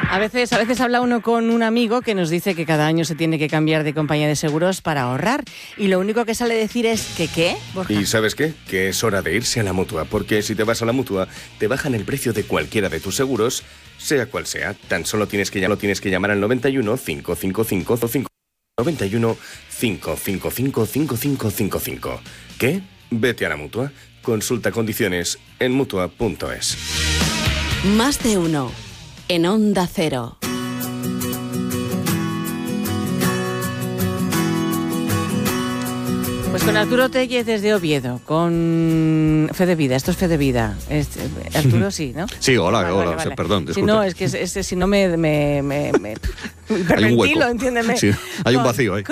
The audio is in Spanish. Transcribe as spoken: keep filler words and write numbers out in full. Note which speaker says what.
Speaker 1: A veces, a veces habla uno con un amigo que nos dice que cada año se tiene que cambiar de compañía de seguros para ahorrar. Y lo único que sale decir es que ¿qué, Borja?
Speaker 2: ¿Y sabes qué? Que es hora de irse a la Mutua, porque si te vas a la Mutua, te bajan el precio de cualquiera de tus seguros, sea cual sea. Tan solo tienes que, ya lo tienes que llamar al noventa y uno, cinco cinco cinco, cinco noventa y uno, cinco cinco cinco, cinco cinco cinco cinco. ¿Qué? Vete a la Mutua. Consulta condiciones en mutua punto es.
Speaker 3: Más de uno en Onda Cero.
Speaker 1: Pues con Arturo Tellez desde Oviedo, con Fe de Vida. Esto es Fe de Vida. Es, Arturo sí, ¿no?
Speaker 4: Sí, hola,
Speaker 1: vale,
Speaker 4: hola,
Speaker 1: vale, vale.
Speaker 4: perdón,
Speaker 1: Si
Speaker 4: disculpe.
Speaker 1: no, es que es, es, si no me... me, me, me
Speaker 4: Hay un hueco.
Speaker 1: entiéndeme.
Speaker 4: Sí, hay un
Speaker 1: Con-
Speaker 4: vacío ahí.